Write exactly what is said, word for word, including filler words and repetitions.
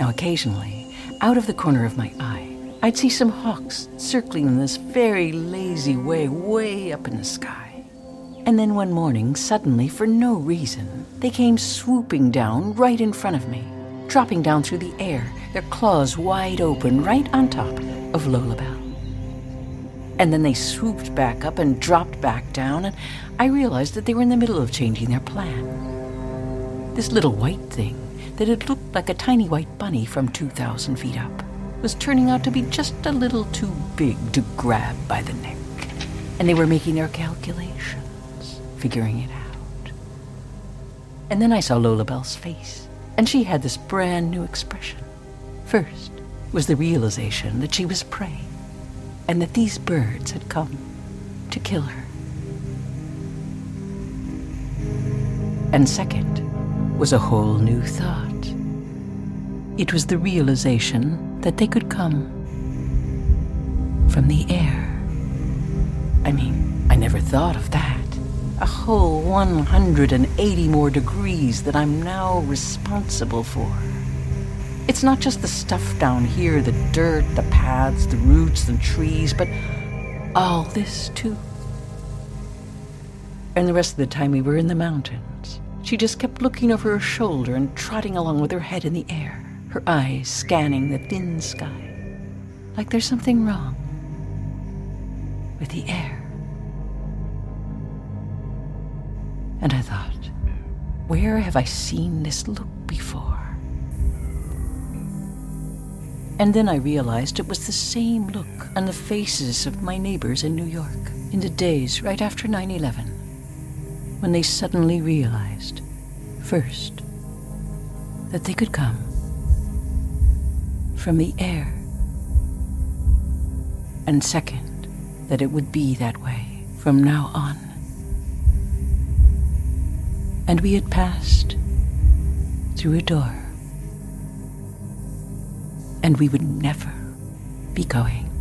Now occasionally, out of the corner of my eye, I'd see some hawks circling in this very lazy way way up in the sky. And then one morning, suddenly, for no reason, they came swooping down right in front of me, dropping down through the air, their claws wide open right on top of Lolabelle. And then they swooped back up and dropped back down, and I realized that they were in the middle of changing their plan. This little white thing that had looked like a tiny white bunny from two thousand feet up was turning out to be just a little too big to grab by the neck. And they were making their calculations, figuring it out. And then I saw Lolabelle's face, and she had this brand new expression. First was the realization that she was prey, and that these birds had come to kill her. And second was a whole new thought. It was the realization that they could come from the air. I mean, I never thought of that. A whole one hundred eighty more degrees that I'm now responsible for. It's not just the stuff down here, the dirt, the paths, the roots, the trees, but all this too. And the rest of the time we were in the mountains. She just kept looking over her shoulder and trotting along with her head in the air, her eyes scanning the thin sky, like there's something wrong with the air. And I thought, where have I seen this look before? And then I realized it was the same look on the faces of my neighbors in New York in the days right after nine eleven, when they suddenly realized, first, that they could come from the air, and second, that it would be that way from now on. And we had passed through a door, and we would never be going